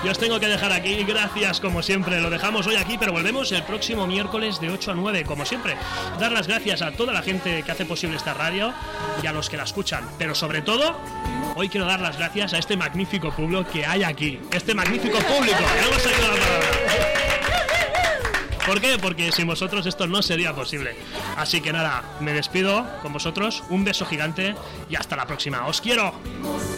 Y os tengo que dejar aquí. Gracias, como siempre. Lo dejamos hoy aquí, pero volvemos el próximo miércoles de 8 a 9, como siempre. Dar las gracias a toda la gente que hace posible esta radio y a los que la escuchan. Pero sobre todo, hoy quiero dar las gracias a este magnífico pueblo que hay aquí. Este magnífico público. No hemos salido la palabra. ¿Por qué? Porque sin vosotros esto no sería posible. Así que nada, me despido con vosotros. Un beso gigante y hasta la próxima. ¡Os quiero!